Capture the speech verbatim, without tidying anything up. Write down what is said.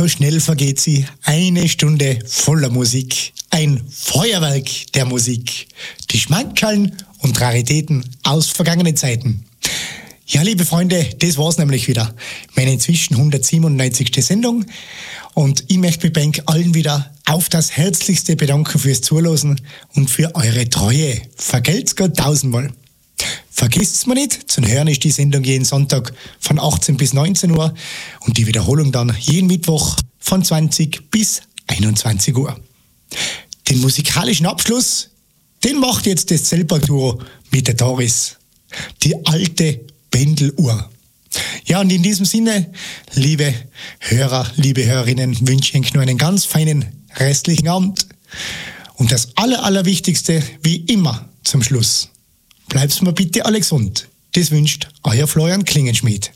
So schnell vergeht sie. Eine Stunde voller Musik. Ein Feuerwerk der Musik. Die Schmankerln und Raritäten aus vergangenen Zeiten. Ja, liebe Freunde, das war's nämlich wieder. Meine inzwischen hundertsiebenundneunzigste Sendung. Und ich möchte mich bei euch allen wieder auf das Herzlichste bedanken fürs Zuhören und für eure Treue. Vergelt's Gott tausendmal. Vergesst's mir nicht, zu hören ist die Sendung jeden Sonntag von achtzehn bis neunzehn Uhr und die Wiederholung dann jeden Mittwoch von zwanzig bis einundzwanzig Uhr. Den musikalischen Abschluss, den macht jetzt das Zellpark-Duo mit der Doris. Die alte Pendeluhr. Ja, und in diesem Sinne, liebe Hörer, liebe Hörerinnen, wünsche ich euch nur einen ganz feinen restlichen Abend. Und das Aller, Allerwichtigste, wie immer, zum Schluss. Bleibt's mir bitte alle gesund. Das wünscht euer Florian Klingenschmidt.